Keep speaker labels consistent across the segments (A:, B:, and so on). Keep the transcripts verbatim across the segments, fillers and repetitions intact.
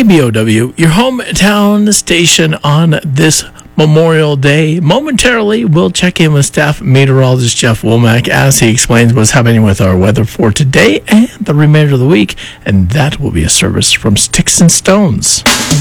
A: B O W, your hometown station on this Memorial Day. Momentarily, we'll check in with staff meteorologist Jeff Womack as he explains what's happening with our weather for today and the remainder of the week, and that will be a service from Sticks and Stones.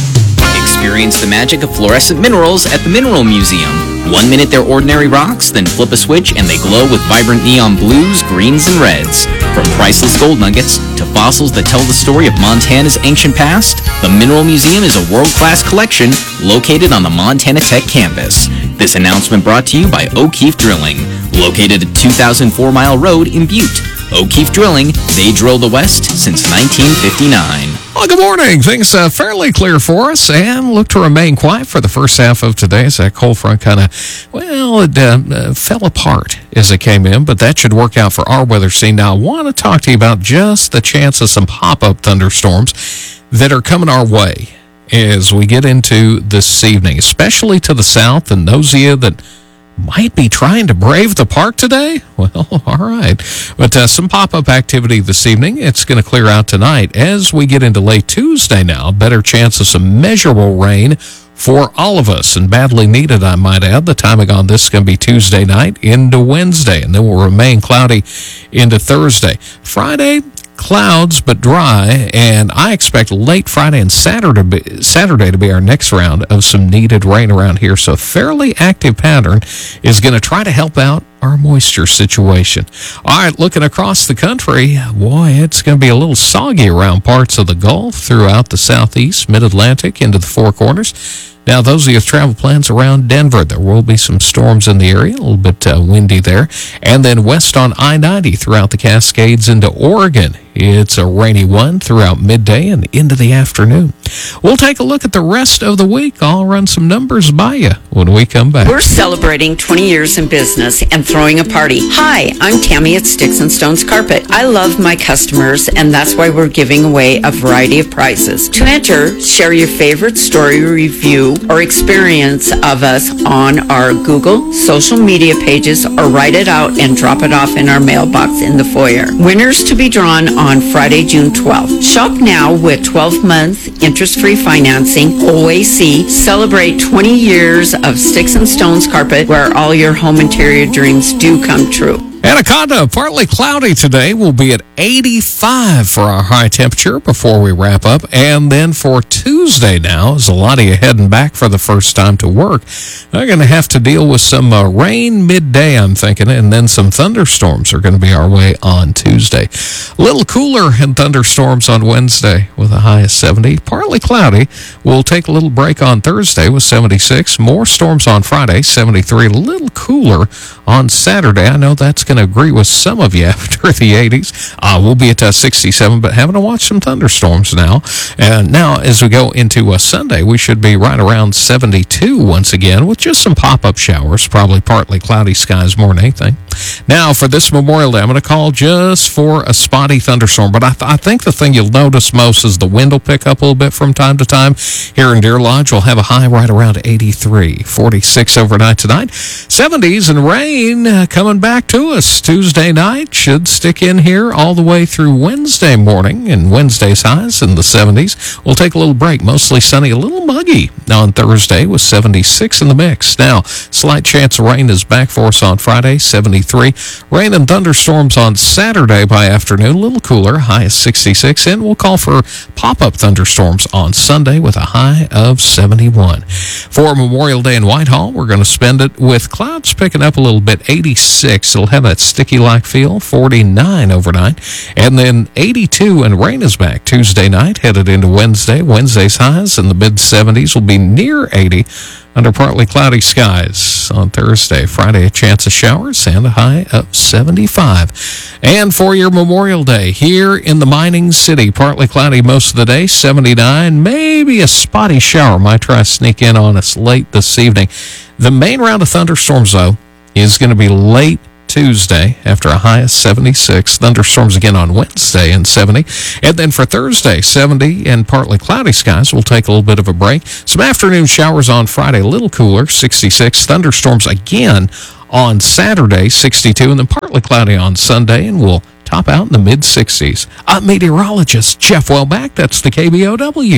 B: Experience the magic of fluorescent minerals at the Mineral Museum. One minute they're ordinary rocks, then flip a switch and they glow with vibrant neon blues, greens, and reds. From priceless gold nuggets to fossils that tell the story of Montana's ancient past, the Mineral Museum is a world-class collection located on the Montana Tech campus. This announcement brought to you by O'Keefe Drilling, located at two thousand four Mile Road in Butte. O'Keefe Drilling, they drill the West since nineteen fifty-nine.
C: Well, good morning. Things uh, fairly clear for us and look to remain quiet for the first half of today as that cold front kind of, well, it uh, uh, fell apart as it came in, but that should work out for our weather scene. Now, I want to talk to you about just the chance of some pop-up thunderstorms that are coming our way as we get into this evening, especially to the south, and those of you that might be trying to brave the park today? Well, all right. But uh, some pop-up activity this evening. It's going to clear out tonight. As we get into late Tuesday now, better chance of some measurable rain for all of us, and badly needed, I might add. The timing on this is going to be Tuesday night into Wednesday, and then will remain cloudy into Thursday. Friday, clouds but dry, and I expect late Friday and Saturday Saturday to be our next round of some needed rain around here. So a fairly active pattern is going to try to help out our moisture situation. All right, looking across the country, boy, it's going to be a little soggy around parts of the Gulf, throughout the southeast, mid-Atlantic, into the Four Corners. Now, those of you with travel plans around Denver, there will be some storms in the area, a little bit uh, windy there. And then west on I ninety throughout the Cascades into Oregon. It's a rainy one throughout midday and into the afternoon. We'll take a look at the rest of the week. I'll run some numbers by you when we come back.
D: We're celebrating twenty years in business and throwing a party. Hi, I'm Tammy at Sticks and Stones Carpet. I love my customers, and that's why we're giving away a variety of prizes. To enter, share your favorite story, review, or experience of us on our Google, social media pages, or write it out and drop it off in our mailbox in the foyer. Winners to be drawn on Friday, June twelfth. Shop now with twelve-month interest-free financing. O A C. Celebrate twenty years of Sticks and Stones Carpet, where all your home interior dreams do come true.
C: Anaconda, partly cloudy today. We'll be at eighty-five for our high temperature before we wrap up. And then for Tuesday now, as a lot of you heading back for the first time to work, they're going to have to deal with some uh, rain midday, I'm thinking, and then some thunderstorms are going to be our way on Tuesday. A little cooler and thunderstorms on Wednesday with a high of seventy. Partly cloudy. We'll take a little break on Thursday with seventy-six. More storms on Friday, seventy-three. A little cooler on Saturday. I know that's going to agree with some of you after the eighties. Uh, we'll be at uh, sixty-seven, but having to watch some thunderstorms now. And now, as we go into uh, Sunday, we should be right around seventy-two once again, with just some pop-up showers, probably partly cloudy skies more than anything. Now, for this Memorial Day, I'm going to call just for a spotty thunderstorm, but I, th- I think the thing you'll notice most is the wind will pick up a little bit from time to time. Here in Deer Lodge, we'll have a high right around eighty-three, forty-six overnight tonight. seventies and rain uh, coming back to us. Tuesday night should stick in here all the way through Wednesday morning, and Wednesday's highs in the seventies. We'll take a little break, mostly sunny, a little muggy on Thursday with seventy-six in the mix. Now, slight chance of rain is back for us on Friday, seventy-three. Rain and thunderstorms on Saturday by afternoon, a little cooler, high of sixty-six, and we'll call for pop-up thunderstorms on Sunday with a high of seventy-one. For Memorial Day in Whitehall, we're going to spend it with clouds picking up a little bit, eighty-six. It'll have that sticky-like feel, forty-nine overnight. And then eighty-two, and rain is back Tuesday night, headed into Wednesday. Wednesday's highs in the mid-seventies will be near eighty under partly cloudy skies on Thursday. Friday, a chance of showers and a high of seventy-five. And for your Memorial Day, here in the mining city, partly cloudy most of the day, seventy-nine. Maybe a spotty shower might try to sneak in on us late this evening. The main round of thunderstorms, though, is going to be late Tuesday after a high of seventy-six. Thunderstorms again on Wednesday and seventy. And then for Thursday, seventy and partly cloudy skies. We'll take a little bit of a break. Some afternoon showers on Friday, a little cooler, sixty-six. Thunderstorms again on Saturday, sixty-two. And then partly cloudy on Sunday, and we'll top out in the mid-sixties. I'm meteorologist Jeff Womack. That's the K B O W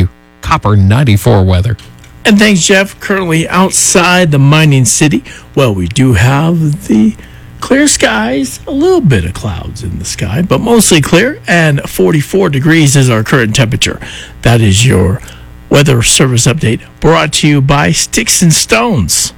C: Copper ninety-four weather.
A: And thanks, Jeff. Currently outside the mining city, well, we do have the clear skies, a little bit of clouds in the sky, but mostly clear, and forty-four degrees is our current temperature. That is your weather service update brought to you by Sticks and Stones.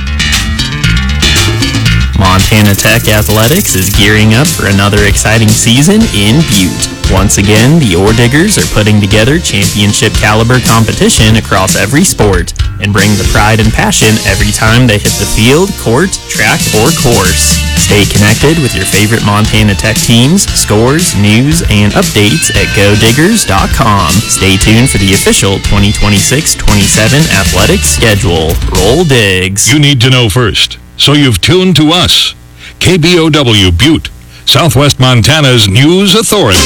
E: Montana Tech Athletics is gearing up for another exciting season in Butte. Once again, the Ore Diggers are putting together championship-caliber competition across every sport and bring the pride and passion every time they hit the field, court, track, or course. Stay connected with your favorite Montana Tech teams, scores, news, and updates at go diggers dot com. Stay tuned for the official twenty twenty-six twenty-seven athletics schedule. Roll Digs.
F: You need to know first, so you've tuned to us. K B O W Butte, Southwest Montana's news authority.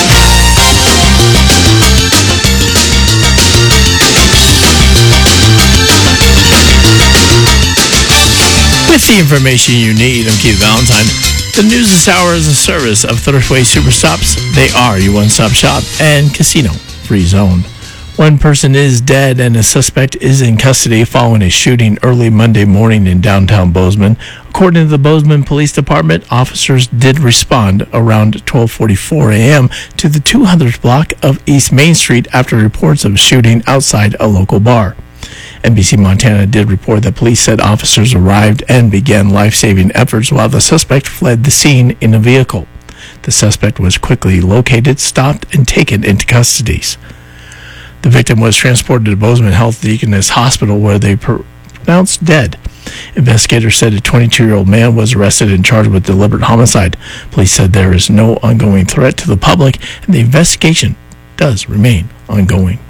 A: With the information you need, I'm Keith Valentine. The news this hour is a service of Thriftway Superstops. They are your one-stop shop and casino-free zone. One person is dead and a suspect is in custody following a shooting early Monday morning in downtown Bozeman. According to the Bozeman Police Department, officers did respond around twelve forty-four a.m. to the two hundredth block of East Main Street after reports of shooting outside a local bar. N B C Montana did report that police said officers arrived and began life-saving efforts while the suspect fled the scene in a vehicle. The suspect was quickly located, stopped, and taken into custody. The victim was transported to Bozeman Health Deaconess Hospital where they pronounced dead. Investigators said a twenty-two-year-old man was arrested and charged with deliberate homicide. Police said there is no ongoing threat to the public and the investigation does remain ongoing.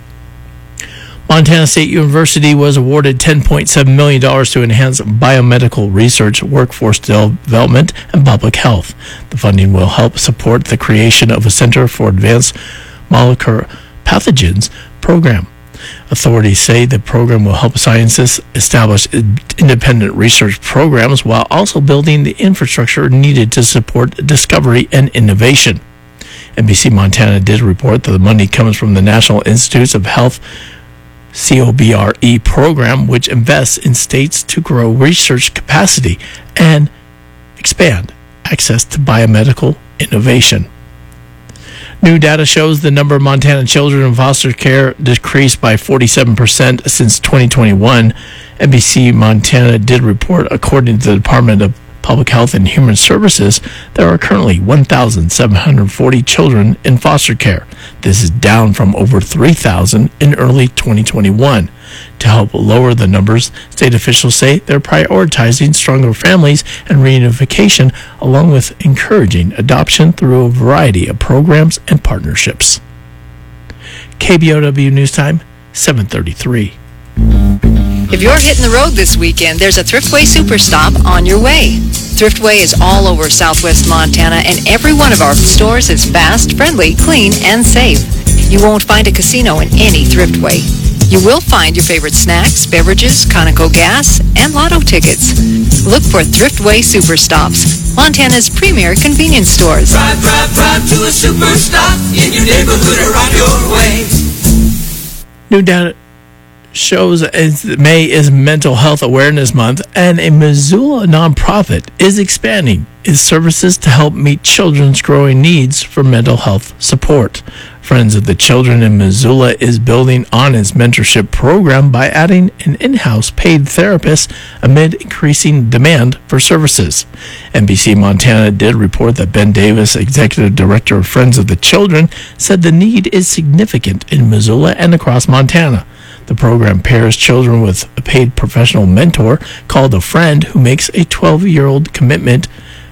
A: Montana State University was awarded ten point seven million dollars to enhance biomedical research, workforce development, and public health. The funding will help support the creation of a Center for Advanced Molecular Pathogens program. Authorities say the program will help scientists establish independent research programs while also building the infrastructure needed to support discovery and innovation. N B C Montana did report that the money comes from the National Institutes of Health COBRE program, which invests in states to grow research capacity and expand access to biomedical innovation. New data shows the number of Montana children in foster care decreased by forty-seven percent since twenty twenty-one. N B C Montana did report, according to the Department of Public Health and Human Services, there are currently one thousand seven hundred forty children in foster care. This is down from over three thousand in early twenty twenty-one. To help lower the numbers, state officials say they're prioritizing stronger families and reunification, along with encouraging adoption through a variety of programs and partnerships. K B O W News Time, seven thirty-three.
G: If you're hitting the road this weekend, there's a Thriftway Superstop on your way. Thriftway is all over Southwest Montana, and every one of our stores is fast, friendly, clean, and safe. You won't find a casino in any Thriftway. You will find your favorite snacks, beverages, Conoco gas, and lotto tickets. Look for Thriftway Superstops, Montana's premier convenience stores.
H: Drive, drive, drive to a Superstop in your neighborhood or on your way.
A: New data shows as May is Mental Health Awareness Month, and a Missoula nonprofit is expanding its services to help meet children's growing needs for mental health support. Friends of the Children in Missoula is building on its mentorship program by adding an in-house paid therapist amid increasing demand for services. N B C Montana did report that Ben Davis, Executive Director of Friends of the Children, said the need is significant in Missoula and across Montana. The program pairs children with a paid professional mentor called a friend who makes a twelve-year-old commitment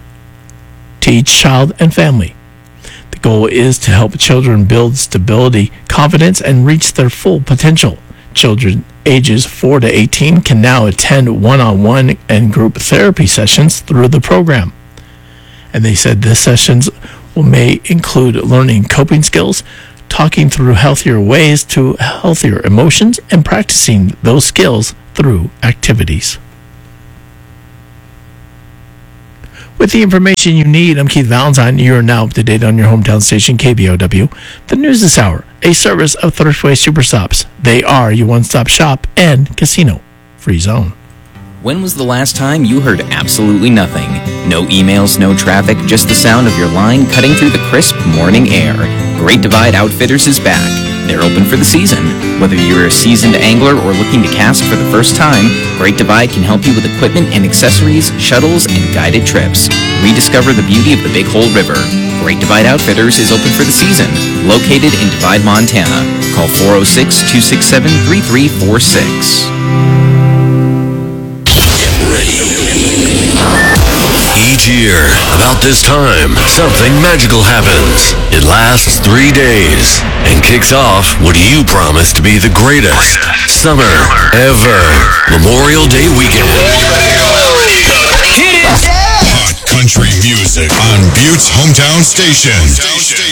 A: to each child and family. The goal is to help children build stability, confidence, and reach their full potential. Children ages four to eighteen can now attend one-on-one and group therapy sessions through the program. And they said the sessions will may include learning coping skills, talking through healthier ways to healthier emotions, and practicing those skills through activities. With the information you need, I'm Keith Valentine. You're now up to date on your hometown station, K B O W. The News This Hour, a service of Thriftway Superstops. They are your one-stop shop and casino-free zone.
B: When was the last time you heard absolutely nothing? No emails, no traffic, just the sound of your line cutting through the crisp morning air. Great Divide Outfitters is back. They're open for the season. Whether you're a seasoned angler or looking to cast for the first time, Great Divide can help you with equipment and accessories, shuttles, and guided trips. Rediscover the beauty of the Big Hole River. Great Divide Outfitters is open for the season. Located in Divide, Montana. Call four oh six, two six seven, three three four six.
I: Each year, about this time, something magical happens. It lasts three days and kicks off what you promised to be the greatest summer ever. Memorial Day weekend.
J: Hot country music on Butte's hometown station.